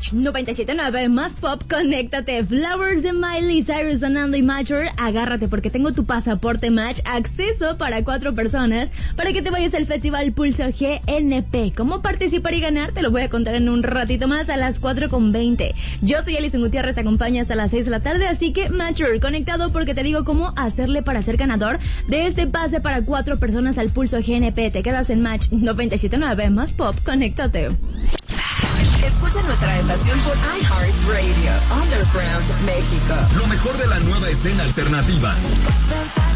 Match 97.9 más pop, conéctate. Flowers de Miley Cyrus and Andy Major. Agárrate porque tengo tu pasaporte Match, acceso para 4 personas para que te vayas al Festival Pulso GNP. ¿Cómo participar y ganar? Te lo voy a contar en un ratito más a las 4:20. Yo soy Alison Gutiérrez, te acompaño hasta las 6 de la tarde, así que Matcher, conectado porque te digo cómo hacerle para ser ganador de este pase para 4 personas al Pulso GNP. Te quedas en Match 97.9 más pop, conéctate. Escucha nuestra estación por iHeartRadio, Underground México. Lo mejor de la nueva escena alternativa.